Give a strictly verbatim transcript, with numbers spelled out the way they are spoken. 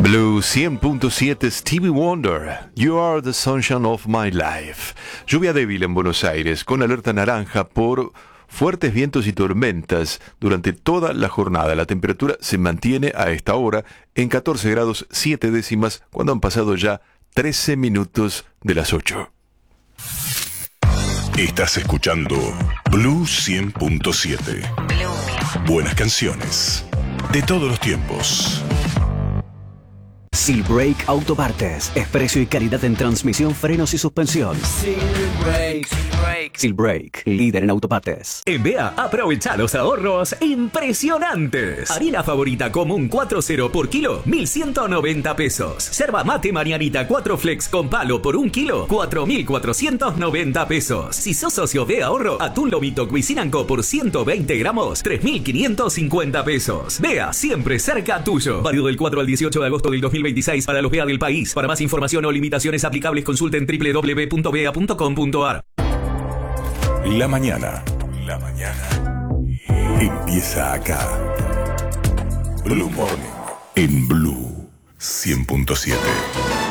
Blue cien punto siete, Stevie Wonder, You Are the Sunshine of My Life. Lluvia débil en Buenos Aires, con alerta naranja por fuertes vientos y tormentas durante toda la jornada. La temperatura se mantiene a esta hora en catorce grados siete décimas cuando han pasado ya trece minutos de las ocho. Estás escuchando Blue cien punto siete. Buenas canciones de todos los tiempos. Silbrake Autopartes. Es precio y calidad en transmisión, frenos y suspensión. Silbrake. Silbrake. Silbrake, líder en autopartes. En B A, aprovecha los ahorros impresionantes. Harina favorita común cuatro cero por kilo, mil ciento noventa pesos. Yerba mate Marianita cuatro flex con palo por un kilo, cuatro mil cuatrocientos noventa pesos. Si sos socio de ahorro, atún lomito Cuisinanco por ciento veinte gramos, tres mil quinientos cincuenta pesos. B A, siempre cerca tuyo. Válido del cuatro al dieciocho de agosto del dos mil veintiséis para los B A del país. Para más información o limitaciones aplicables, consulten doble u doble u doble u punto b a punto com punto a r. La mañana. La mañana. Empieza acá. Blue Morning. En Blue cien punto siete.